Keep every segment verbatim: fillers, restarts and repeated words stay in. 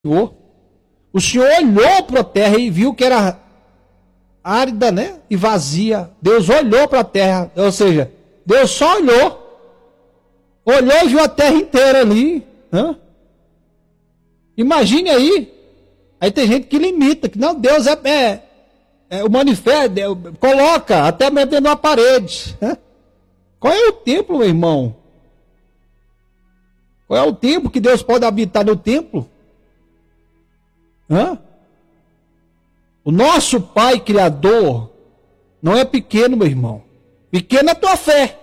O Senhor olhou para a terra e viu que era árida, né? E vazia. Deus olhou para a terra, ou seja, Deus só olhou. Olhou e viu a terra inteira ali. Né? Imagine aí. Aí tem gente que limita, que não, Deus é, é, é o manifesto, é, coloca até mesmo dentro de uma parede. Né? Qual é o templo, meu irmão? Qual é o templo que Deus pode habitar no templo? Hã? O nosso Pai Criador não é pequeno, meu irmão. Pequena é a tua fé.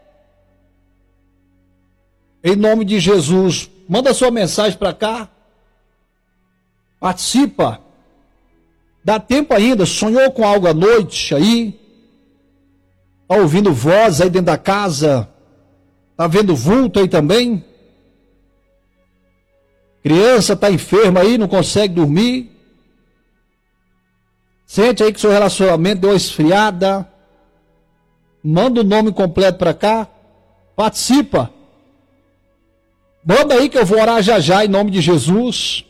Em nome de Jesus, manda sua mensagem para cá. Participa. Dá tempo ainda. Sonhou com algo à noite aí? Está ouvindo voz aí dentro da casa? Está vendo vulto aí também? Criança está enferma aí, não consegue dormir. Sente aí que seu relacionamento deu uma esfriada. Manda o nome completo para cá. Participa. Manda aí que eu vou orar já já em nome de Jesus.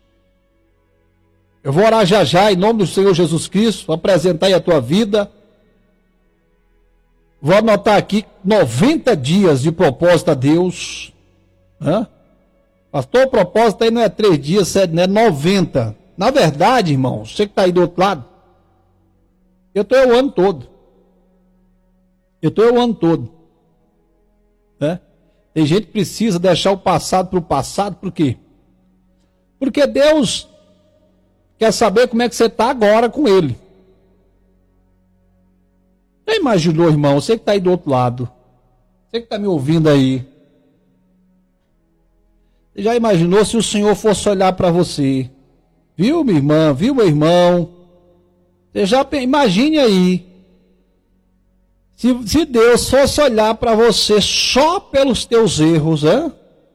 Eu vou orar já já em nome do Senhor Jesus Cristo. Vou apresentar aí a tua vida. Vou anotar aqui noventa dias de propósito a Deus. Hã? Pastor, o propósito aí não é três dias, sete, não é noventa. Na verdade, irmão, você que está aí do outro lado, eu estou o ano todo. Eu estou o ano todo. Né? Tem gente que precisa deixar o passado para o passado, por quê? Porque Deus quer saber como é que você está agora com Ele. Já imaginou, irmão, você que está aí do outro lado, você que está me ouvindo aí, você já imaginou se o Senhor fosse olhar para você? Viu, minha irmã? Viu, meu irmão? Você já imagine aí. Se, se Deus fosse olhar para você só pelos teus erros, hein?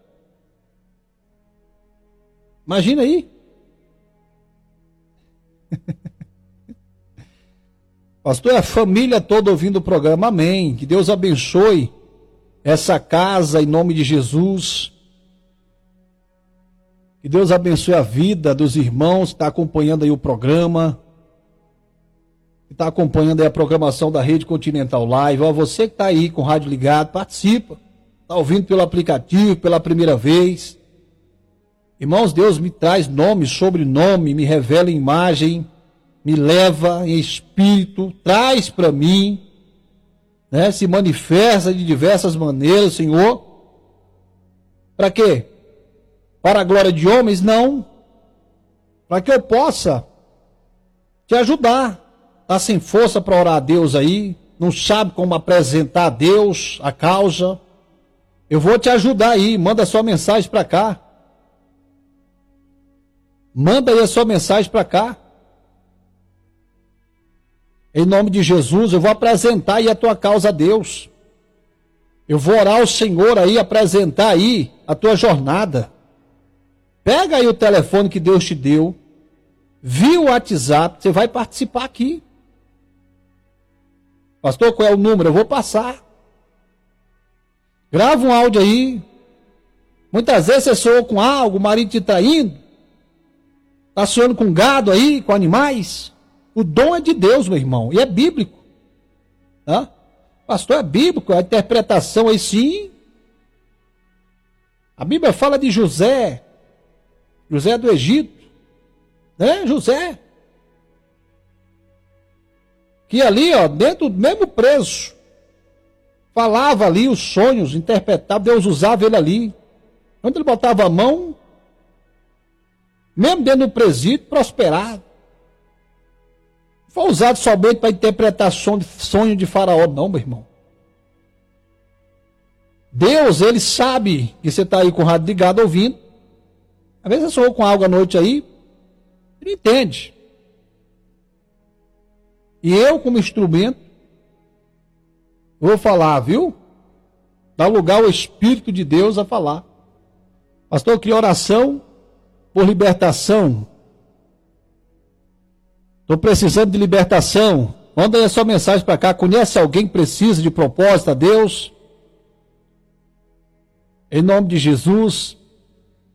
Imagina aí. Pastor, a família toda ouvindo o programa, amém. Que Deus abençoe essa casa em nome de Jesus. Que Deus abençoe a vida dos irmãos que estão acompanhando aí o programa, que está acompanhando aí a programação da Rede Continental Live. Ó, você que está aí com o rádio ligado, participa. Está ouvindo pelo aplicativo, pela primeira vez. Irmãos, Deus me traz nome, sobrenome, me revela imagem, me leva em espírito, traz para mim, né, se manifesta de diversas maneiras, Senhor. Para quê? Para a glória de homens? Não. Para que eu possa te ajudar. Está sem força para orar a Deus aí, não sabe como apresentar a Deus a causa. Eu vou te ajudar aí, manda sua mensagem para cá. Manda aí a sua mensagem para cá. Em nome de Jesus, eu vou apresentar aí a tua causa a Deus. Eu vou orar ao Senhor aí, apresentar aí a tua jornada. Pega aí o telefone que Deus te deu, via o WhatsApp, você vai participar aqui. Pastor, qual é o número? Eu vou passar. Grava um áudio aí. Muitas vezes você sonhou com algo, o marido te traindo. Está sonhando com gado aí, com animais. O dom é de Deus, meu irmão, e é bíblico. Hã? Pastor, é bíblico, a interpretação aí sim. A Bíblia fala de José. José do Egito, né? José, que ali, ó, dentro do mesmo preso, falava ali os sonhos, interpretava, Deus usava ele ali. Quando ele botava a mão, mesmo dentro do presídio, prosperava. Não foi usado somente para interpretar sonho de Faraó, não, meu irmão. Deus, ele sabe que você está aí com o rádio ligado ouvindo. Às vezes você sonhou com algo à noite aí, ele entende. E eu, como instrumento, vou falar, viu? Dá lugar ao Espírito de Deus a falar. Pastor, eu queria oração por libertação. Estou precisando de libertação. Manda aí a sua mensagem para cá. Conhece alguém que precisa de propósito a Deus? Em nome de Jesus.